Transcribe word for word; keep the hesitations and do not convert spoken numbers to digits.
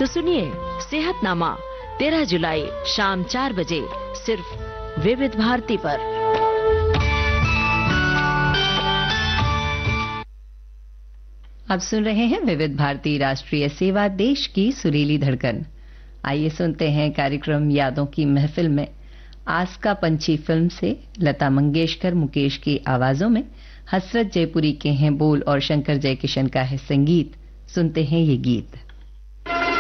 तो सुनिए सेहतनामा तेरह जुलाई शाम चार बजे सिर्फ विविध भारती पर। आप सुन रहे हैं विविध भारती राष्ट्रीय सेवा, देश की सुरीली धड़कन। आइए सुनते हैं कार्यक्रम यादों की महफिल में आस का पंछी फिल्म से लता मंगेशकर, मुकेश की आवाजों में हसरत जयपुरी के हैं बोल और शंकर जयकिशन का है संगीत। सुनते हैं ये गीत।